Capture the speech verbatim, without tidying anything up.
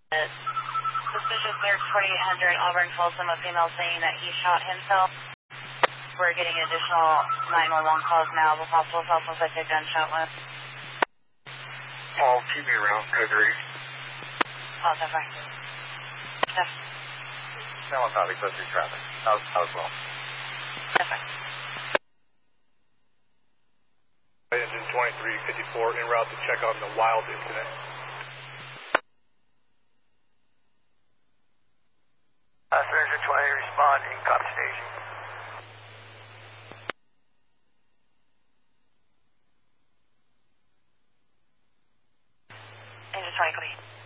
Suspicious cleared forty-eight hundred Auburn Folsom, a female saying that he shot himself. We're getting additional nine one one calls now with possible self-inflicted gunshot wound. Paul, keep me around, Gregory. Oh, so far. Yeah. Now I'm probably close through traffic. How's, how's well? So far. Engine twenty-three fifty-four en route to check on the wild incident. Passenger twenty, respond in copy station. Engine twenty, copy.